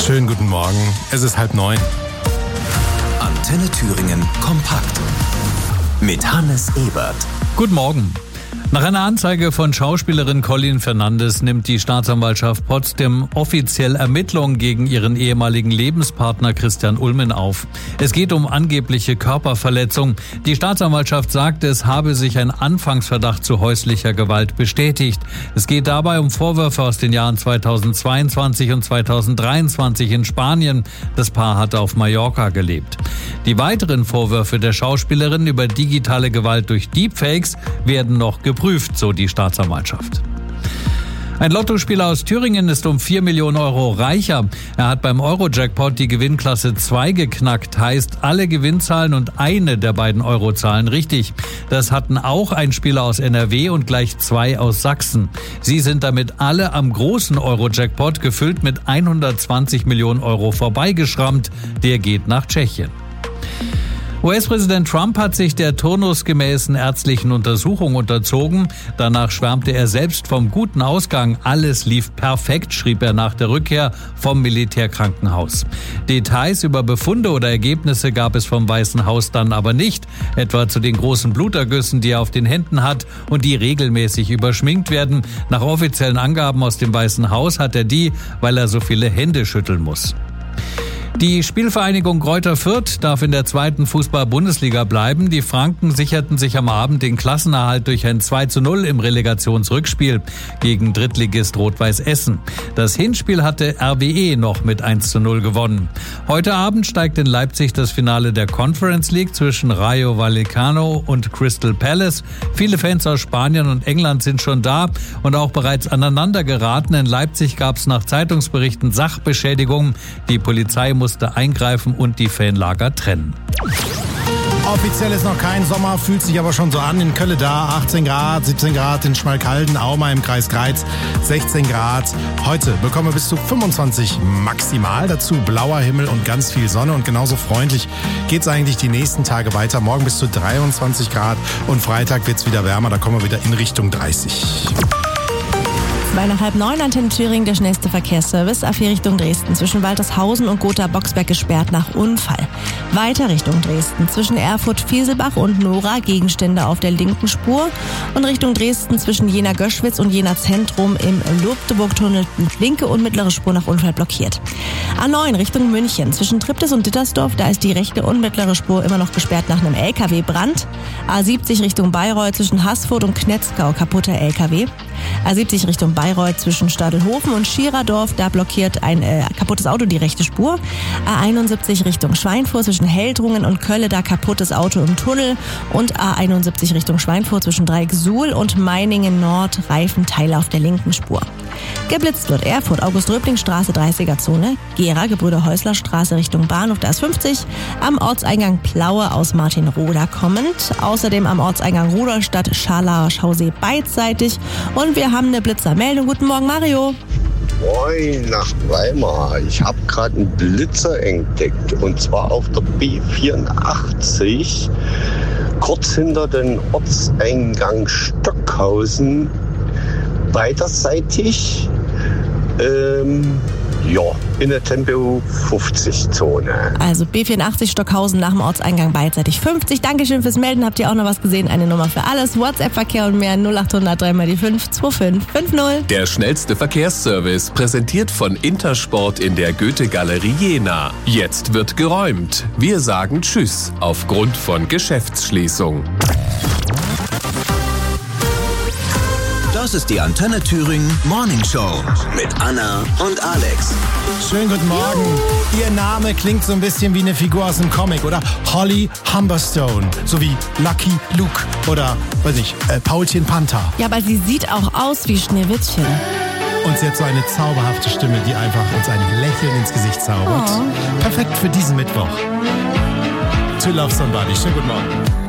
Schönen guten Morgen. Es ist 8:30. Antenne Thüringen kompakt. Mit Hannes Ebert. Guten Morgen. Nach einer Anzeige von Schauspielerin Colleen Fernandes nimmt die Staatsanwaltschaft Potsdam offiziell Ermittlungen gegen ihren ehemaligen Lebenspartner Christian Ulmen auf. Es geht um angebliche Körperverletzung. Die Staatsanwaltschaft sagt, es habe sich ein Anfangsverdacht zu häuslicher Gewalt bestätigt. Es geht dabei um Vorwürfe aus den Jahren 2022 und 2023 in Spanien. Das Paar hatte auf Mallorca gelebt. Die weiteren Vorwürfe der Schauspielerin über digitale Gewalt durch Deepfakes werden noch geprüft, so die Staatsanwaltschaft. Ein Lottospieler aus Thüringen ist um 4 Millionen Euro reicher. Er hat beim Euro-Jackpot die Gewinnklasse 2 geknackt, heißt alle Gewinnzahlen und eine der beiden Eurozahlen richtig. Das hatten auch ein Spieler aus NRW und gleich 2 aus Sachsen. Sie sind damit alle am großen Euro-Jackpot, gefüllt mit 120 Millionen Euro, vorbeigeschrammt. Der geht nach Tschechien. US-Präsident Trump hat sich der turnusgemäßen ärztlichen Untersuchung unterzogen. Danach schwärmte er selbst vom guten Ausgang. Alles lief perfekt, schrieb er nach der Rückkehr vom Militärkrankenhaus. Details über Befunde oder Ergebnisse gab es vom Weißen Haus dann aber nicht. Etwa zu den großen Blutergüssen, die er auf den Händen hat und die regelmäßig überschminkt werden. Nach offiziellen Angaben aus dem Weißen Haus hat er die, weil er so viele Hände schütteln muss. Die Spielvereinigung Greuther Fürth darf in der 2. Fußball-Bundesliga bleiben. Die Franken sicherten sich am Abend den Klassenerhalt durch ein 2:0 im Relegationsrückspiel gegen Drittligist Rot-Weiß Essen. Das Hinspiel hatte RWE noch mit 1:0 gewonnen. Heute Abend steigt in Leipzig das Finale der Conference League zwischen Rayo Vallecano und Crystal Palace. Viele Fans aus Spanien und England sind schon da und auch bereits aneinander geraten. In Leipzig gab es nach Zeitungsberichten Sachbeschädigungen. Die Polizei musste eingreifen und die Fanlager trennen. Offiziell ist noch kein Sommer, fühlt sich aber schon so an. In Kölle da 18 Grad, 17 Grad in Schmalkalden, Auma im Kreis Greiz 16 Grad. Heute bekommen wir bis zu 25 maximal. Dazu blauer Himmel und ganz viel Sonne. Und genauso freundlich geht es eigentlich die nächsten Tage weiter. Morgen bis zu 23 Grad und Freitag wird es wieder wärmer. Da kommen wir wieder in Richtung 30. 8:30 Antenne Thüringen, der schnellste Verkehrsservice. A4 Richtung Dresden. Zwischen Waltershausen und Gotha-Boxberg gesperrt nach Unfall. Weiter Richtung Dresden. Zwischen Erfurt, Vieselbach und Nora Gegenstände auf der linken Spur. Und Richtung Dresden zwischen Jena-Göschwitz und Jena-Zentrum im Lobteburg-Tunnel linke und mittlere Spur nach Unfall blockiert. A9 Richtung München. Zwischen Triptis und Dittersdorf, da ist die rechte und mittlere Spur immer noch gesperrt nach einem LKW-Brand. A70 Richtung Bayreuth zwischen Haßfurt und Knetzgau, kaputter LKW. A70 Richtung Bayreuth zwischen Stadelhofen und Schiererdorf, da blockiert ein kaputtes Auto die rechte Spur. A71 Richtung Schweinfurt zwischen Heldrungen und Kölle, da kaputtes Auto im Tunnel. Und A71 Richtung Schweinfurt zwischen Dreieck-Suhl und Meiningen Nord, Reifenteile auf der linken Spur. Geblitzt wird Erfurt, August-Röbling-Straße, 30er-Zone. Gera, Gebrüder-Häusler-Straße Richtung Bahnhof, da ist 50. Am Ortseingang Plaue aus Martinroda kommend. Außerdem am Ortseingang Rudolstadt, Scharlauer Schausee beidseitig. Und wir haben eine Blitzermeldung. Guten Morgen, Mario. Moin nach Weimar. Ich habe gerade einen Blitzer entdeckt. Und zwar auf der B84, kurz hinter dem Ortseingang Stockhausen, beiderseitig. In der Tempo 50-Zone. Also B84 Stockhausen nach dem Ortseingang beidseitig 50. Dankeschön fürs Melden. Habt ihr auch noch was gesehen? Eine Nummer für alles. WhatsApp-Verkehr und mehr 0800 3 die 5 2550. Der schnellste Verkehrsservice, präsentiert von Intersport in der Goethe-Galerie Jena. Jetzt wird geräumt. Wir sagen Tschüss aufgrund von Geschäftsschließung. Das ist die Antenne Thüringen Morning Show mit Anna und Alex. Schönen guten Morgen. Ihr Name klingt so ein bisschen wie eine Figur aus einem Comic, oder? Holly Humberstone, so wie Lucky Luke oder, weiß ich, Paulchen Panther. Ja, aber sie sieht auch aus wie Schneewittchen. Und sie hat so eine zauberhafte Stimme, die einfach uns ein Lächeln ins Gesicht zaubert. Perfekt für diesen Mittwoch. To Love Somebody. Schönen guten Morgen.